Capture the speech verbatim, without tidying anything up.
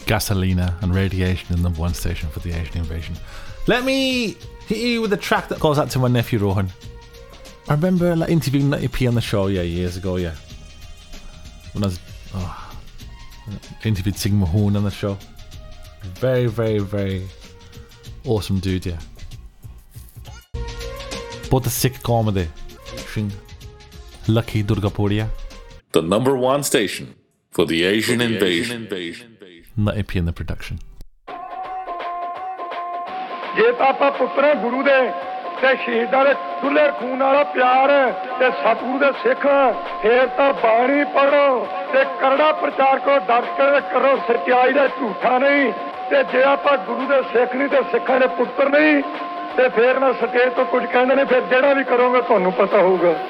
Gasolina and Radiation in number one station for the Asian Invasion. Let me hit you with a track that goes out to my nephew Rohan. I remember like, interviewing ninety p on the show, yeah, years ago, yeah. When I was oh, interviewed Sing Mahoon on the show. Very, very, very awesome dude, yeah. But the sick comedy. Lucky Durgapuria. The number one station for the Asian, for the Invasion. Asian Invasion. ninety p in the production. ਜੇ ਤਾਂ ਆਪਾਂ ਪੁੱਤਰਾਂ ਗੁਰੂ ਦੇ ਤੇ ਸ਼ਹੀਦਾਂ ਦੇ ਦੁੱਲੇ ਖੂਨ ਵਾਲਾ ਪਿਆਰ ਤੇ ਸਤਿਗੁਰੂ ਦੇ ਸਿੱਖ ਫੇਰ ਤਾਂ ਬਾਣੀ ਪੜੋ ਤੇ ਕਰੜਾ ਪ੍ਰਚਾਰ ਕਰੋ ਦੱਸ ਕੇ ਕਰੋ ਸੱਚਾਈ ਦਾ ਝੂਠਾ ਨਹੀਂ ਤੇ ਜੇ ਆਪਾਂ ਗੁਰੂ ਦੇ ਸਿੱਖ ਨਹੀਂ ਤੇ ਸਿੱਖਾਂ ਦੇ ਪੁੱਤਰ ਨਹੀਂ ਤੇ ਫੇਰ ਮੈਂ ਸਟੇਜ ਤੋਂ ਕੁਝ ਕਹਿੰਦੇ ਨੇ ਫਿਰ ਜਿਹੜਾ ਵੀ ਕਰੋਗੇ ਤੁਹਾਨੂੰ ਪਤਾ ਹੋਊਗਾ